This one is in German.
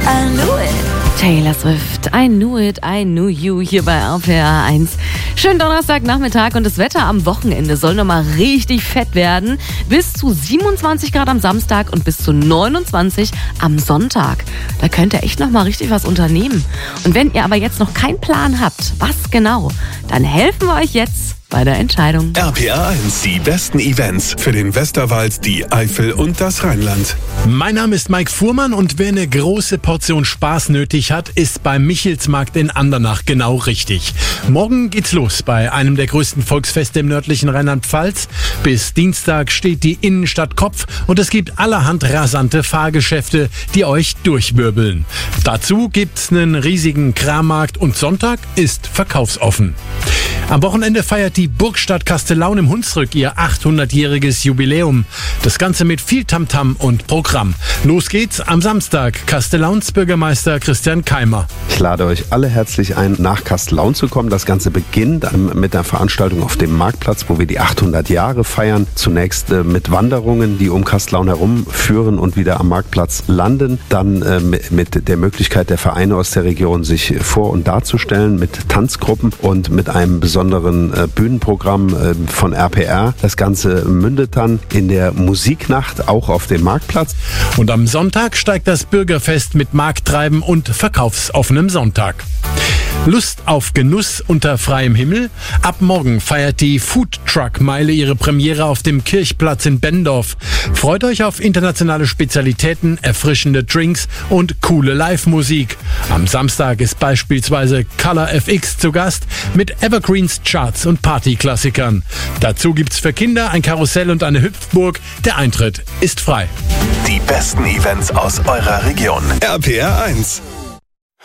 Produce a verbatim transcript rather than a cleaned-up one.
I knew it. Taylor Swift, I knew it, I knew you hier bei R P R eins. Schönen Donnerstagnachmittag und das Wetter am Wochenende soll nochmal richtig fett werden. Bis zu siebenundzwanzig Grad am Samstag und bis zu neunundzwanzig am Sonntag. Da könnt ihr echt nochmal richtig was unternehmen. Und wenn ihr aber jetzt noch keinen Plan habt, was genau, dann helfen wir euch jetzt bei der Entscheidung. R P R eins, die besten Events für den Westerwald, die Eifel und das Rheinland. Mein Name ist Mike Fuhrmann und wer eine große Portion Spaß nötig hat, ist beim Michelsmarkt in Andernach genau richtig. Morgen geht's los bei einem der größten Volksfeste im nördlichen Rheinland-Pfalz. Bis Dienstag steht die Innenstadt Kopf und es gibt allerhand rasante Fahrgeschäfte, die euch durchwirbeln. Dazu gibt's einen riesigen Krammarkt und Sonntag ist verkaufsoffen. Am Wochenende feiert die Burgstadt Kastellaun im Hunsrück ihr achthundertjähriges Jubiläum. Das Ganze mit viel Tamtam und Programm. Los geht's am Samstag. Kastellauns Bürgermeister Christian Keimer. Ich lade euch alle herzlich ein, nach Kastellaun zu kommen. Das Ganze beginnt mit einer Veranstaltung auf dem Marktplatz, wo wir die achthundert Jahre feiern. Zunächst äh, mit Wanderungen, die um Kastellaun herum führen und wieder am Marktplatz landen. Dann äh, mit der Möglichkeit der Vereine aus der Region, sich vor- und darzustellen mit Tanzgruppen und mit einem besonderen äh, Bühnenprogramm äh, von R P R. Das Ganze mündet dann in der Musiknacht, auch auf dem Marktplatz. Und am Sonntag steigt das Bürgerfest mit Markttreiben und verkaufsoffenem Sonntag. Lust auf Genuss unter freiem Himmel? Ab morgen feiert die Food Truck Meile ihre Premiere auf dem Kirchplatz in Bendorf. Freut euch auf internationale Spezialitäten, erfrischende Drinks und coole Live-Musik. Am Samstag ist beispielsweise Color F X zu Gast mit Evergreens, Charts und Partyklassikern. Dazu gibt's für Kinder ein Karussell und eine Hüpfburg. Der Eintritt ist frei. Die besten Events aus eurer Region. R P R eins.